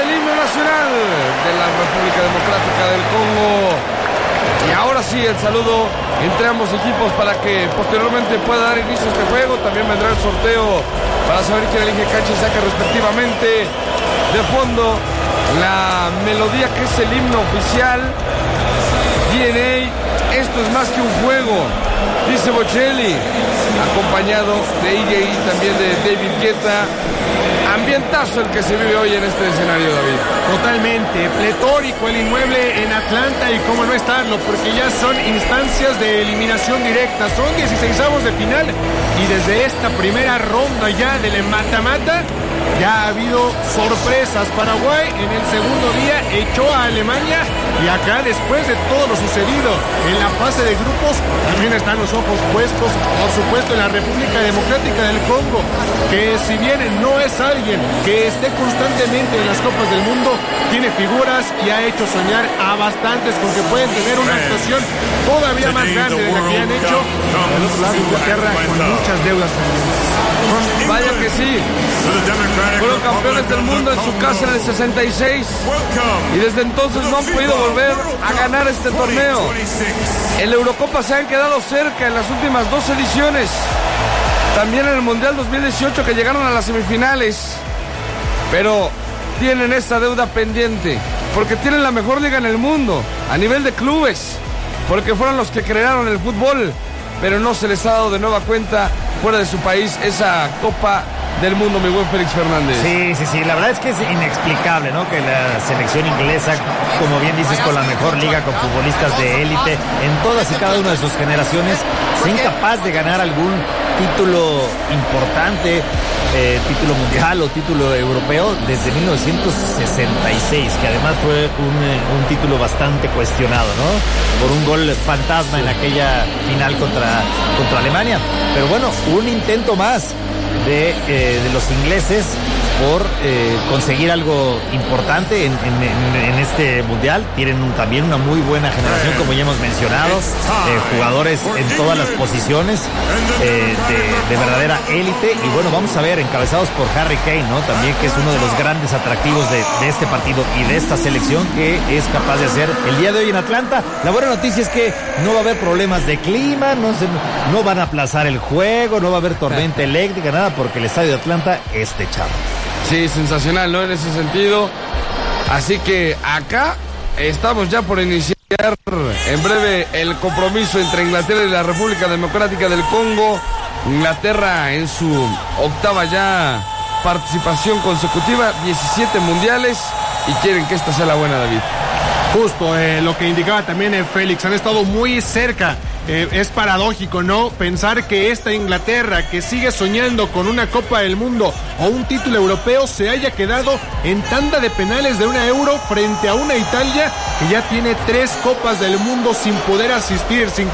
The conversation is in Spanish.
el himno nacional de la República Democrática del Congo. Y ahora sí, el saludo entre ambos equipos para que posteriormente pueda dar inicio a este juego. También vendrá el sorteo para saber quién elige cancha y saque respectivamente. De fondo, la melodía que es el himno oficial. DNA, esto es más que un juego, dice Bocelli, acompañado de EJ y también de David Guetta. Ambientazo el que se vive hoy en este escenario, David. Totalmente, pletórico el inmueble en Atlanta, y cómo no estarlo, porque ya son instancias de eliminación directa, son 16avos de final, y desde esta primera ronda ya del mata-mata, ya ha habido sorpresas. Paraguay en el segundo día echó a Alemania, y acá, después de todo lo sucedido en la fase de grupos, también están los ojos puestos, por supuesto, en la República Democrática del Congo, que si bien no es alguien que esté constantemente en las Copas del Mundo, tiene figuras y ha hecho soñar a bastantes con que pueden tener una actuación todavía más grande de la que han hecho. Del otro lado, Inglaterra con muchas deudas pendientes. Vaya que sí. Fueron campeones del mundo en su casa en el 66 y desde entonces no han podido volver a ganar este torneo. En la Eurocopa se han quedado cerca en las últimas 2 ediciones. También en el Mundial 2018, que llegaron a las semifinales. Pero tienen esta deuda pendiente, porque tienen la mejor liga en el mundo a nivel de clubes, porque fueron los que crearon el fútbol, pero no se les ha dado de nueva cuenta fuera de su país esa Copa del Mundo, mi buen Félix Fernández. Sí, la verdad es que es inexplicable, ¿no? Que la selección inglesa, como bien dices, con la mejor liga, con futbolistas de élite en todas y cada una de sus generaciones, sea incapaz de ganar algún título importante, título mundial o título europeo desde 1966, que además fue un título bastante cuestionado, ¿no? Por un gol fantasma en aquella final contra Alemania. Pero bueno, un intento más de los ingleses por conseguir algo importante en este mundial. Tienen también una muy buena generación, como ya hemos mencionado, jugadores en todas las posiciones de verdadera élite. Y bueno, vamos a ver, encabezados por Harry Kane, ¿no? También, que es uno de los grandes atractivos de este partido y de esta selección, que es capaz de hacer el día de hoy en Atlanta. La buena noticia es que no va a haber problemas de clima, no van a aplazar el juego, no va a haber tormenta eléctrica, nada, porque el estadio de Atlanta es techado. Sí, sensacional, ¿no? En ese sentido. Así que acá estamos ya por iniciar en breve el compromiso entre Inglaterra y la República Democrática del Congo. Inglaterra en su 8ª ya participación consecutiva, 17 mundiales, y quieren que esta sea la buena, David. Justo lo que indicaba también Félix, han estado muy cerca. Es paradójico, ¿no? Pensar que esta Inglaterra, que sigue soñando con una Copa del Mundo o un título europeo, se haya quedado en tanda de penales de una Euro frente a una Italia que ya tiene 3 Copas del Mundo sin poder asistir, sin